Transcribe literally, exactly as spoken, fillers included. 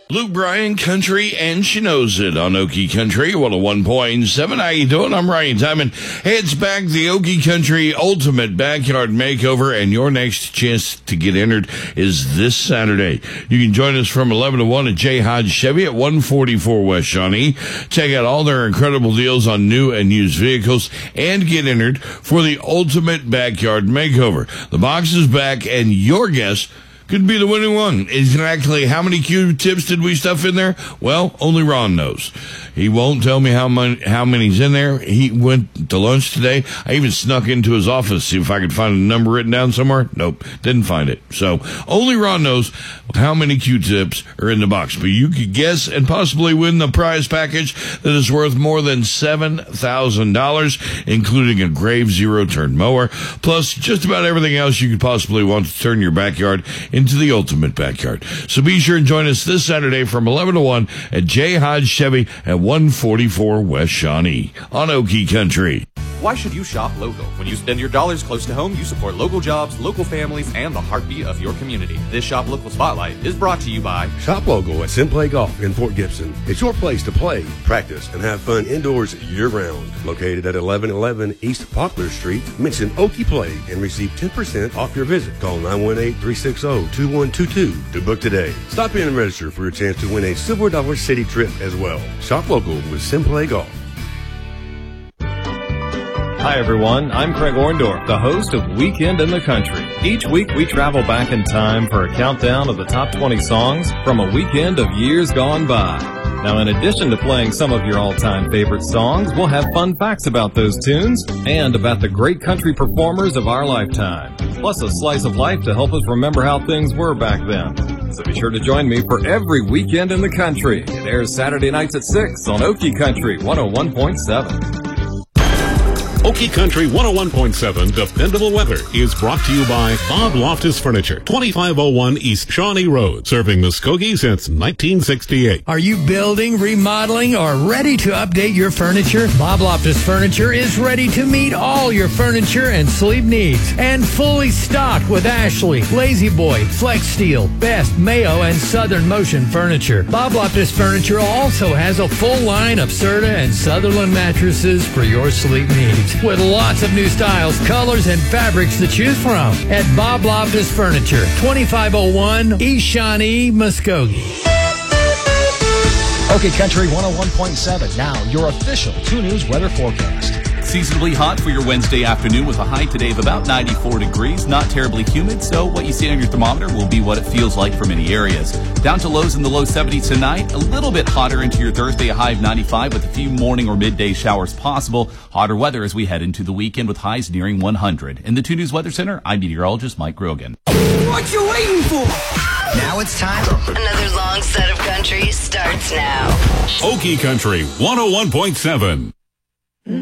Luke Bryan, Country, and she knows it on Okie Country one oh one point seven. How you doing? I'm Ryan Diamond. Hey, it's back, the Okie Country Ultimate Backyard Makeover, and your next chance to get entered is this Saturday. You can join us from eleven to one at J. Hodge Chevy at one forty-four West Shawnee. Check out all their incredible deals on new and used vehicles and get entered for the Ultimate Backyard Makeover. The box is back, and your guess could be the winning one. Exactly how many Q-tips did we stuff in there? Well, only Ron knows. He won't tell me how many, how many's in there. He went to lunch today. I even snuck into his office, see if I could find a number written down somewhere. Nope, didn't find it. So only Ron knows how many Q-tips are in the box. But you could guess and possibly win the prize package that is worth more than seven thousand dollars, including a Grave Zero Turn mower, plus just about everything else you could possibly want to turn your backyard into the ultimate backyard. So be sure and join us this Saturday from eleven to one at J. Hodge Chevy at one forty-four West Shawnee on Okie Country. Why should you shop local? When you spend your dollars close to home, you support local jobs, local families, and the heartbeat of your community. This Shop Local Spotlight is brought to you by Shop Local at Simplay Golf in Fort Gibson. It's your place to play, practice, and have fun indoors year-round. Located at eleven eleven East Poplar Street, mention Okie Play and receive ten percent off your visit. Call nine one eight, three six zero, two one two two to book today. Stop in and register for your chance to win a Silver Dollar City trip as well. Shop Local with Simplay Golf. Hi, everyone. I'm Craig Orndorff, the host of Weekend in the Country. Each week, we travel back in time for a countdown of the top twenty songs from a weekend of years gone by. Now, in addition to playing some of your all-time favorite songs, we'll have fun facts about those tunes and about the great country performers of our lifetime, plus a slice of life to help us remember how things were back then. So be sure to join me for every Weekend in the Country. It airs Saturday nights at six on Okie Country one oh one point seven. Okie Country one oh one point seven Dependable Weather is brought to you by Bob Loftus Furniture, twenty-five oh one East Shawnee Road, serving Muskogee since nineteen sixty-eight. Are you building, remodeling, or ready to update your furniture? Bob Loftus Furniture is ready to meet all your furniture and sleep needs, and fully stocked with Ashley, Lazy Boy, Flex Steel, Best, Mayo, and Southern Motion furniture. Bob Loftus Furniture also has a full line of Serta and Sutherland mattresses for your sleep needs, with lots of new styles, colors, and fabrics to choose from at Bob Loftus Furniture, twenty-five oh one East Shawnee, Muskogee. Okie Country one oh one point seven, now your official two News weather forecast. Seasonably hot for your Wednesday afternoon with a high today of about ninety-four degrees. Not terribly humid, so what you see on your thermometer will be what it feels like for many areas. Down to lows in the low seventies tonight. A little bit hotter into your Thursday, a high of ninety-five with a few morning or midday showers possible. Hotter weather as we head into the weekend with highs nearing one hundred. In the two News Weather Center, I'm meteorologist Mike Grogan. What you waiting for? Now it's time. Another long set of country starts now. Okie Country one oh one point seven.